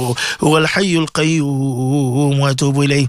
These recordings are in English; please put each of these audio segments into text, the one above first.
هو الحي القيوم وأتوب إليه.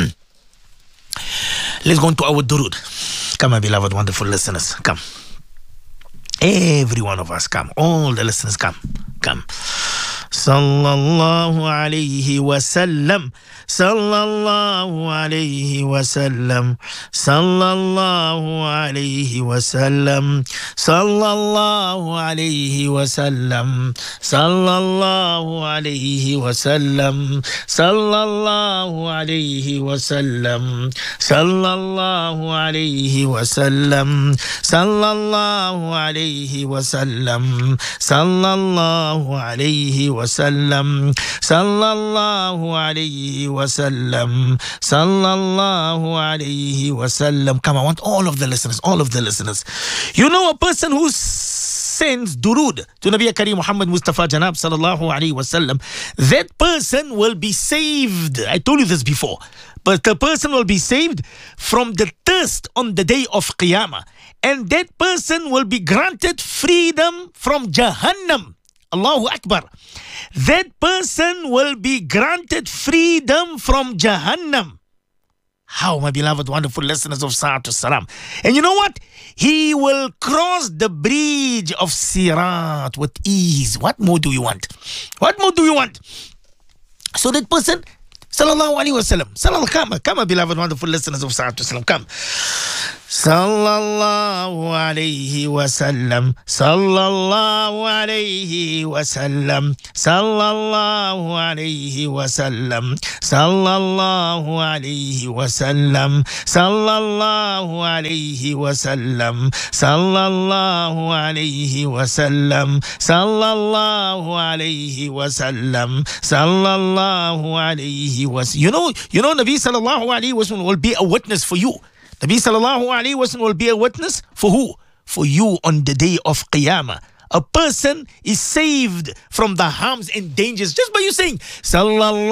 Let's go into our durud. Come, my beloved, wonderful listeners. Come. Every one of us, come. All the listeners, come. Come. Sallallahu alayhi wa sallam. Sallallahu alayhi wa sallam. Sallallahu alayhi wa sallam. Sallallahu alayhi wa sallam. Sallallahu alayhi wa sallam. Sallallahu alayhi wa sallam. Sallallahu alayhi wa sallam. Sallallahu alayhi wa sallam. Sallallahu alayhi wa sallam. Sallallahu alayhi wa sallam. Sallallahu alayhi wa sallam. Come, I want all of the listeners, all of the listeners. You know, a person who sends durud to Nabi Kareem Muhammad Mustafa Janab sallallahu alayhi wa sallam, that person will be saved. I told you this before. But the person will be saved from the thirst on the day of Qiyamah. And that person will be granted freedom from Jahannam. Allahu Akbar. That person will be granted freedom from Jahannam. How, my beloved, wonderful listeners of Sa'atul Salam. And you know what? He will cross the bridge of Sirat with ease. What more do you want? What more do you want? So that person, sallallahu alayhi wa sallam, come, my beloved, wonderful listeners of Sa'atul Salam, come. Sallallahu alayhi wa sallam. Sallallahu alayhi wa sallam. Sallallahu alayhi wa sallam. Sallallahu alayhi wa sallam. Sallallahu alayhi wa sallam. Sallallahu alayhi wa sallam. Sallallahu alayhi wa sallam. Sallallahu alayhi wa sallam. You know, Nabi sallallahu alayhi wa sallam will be a witness for you. Nabi sallallahu alayhi wa sallam will be a witness for who? For you on the day of Qiyamah. A person is saved from the harms and dangers just by you saying, Sallallahu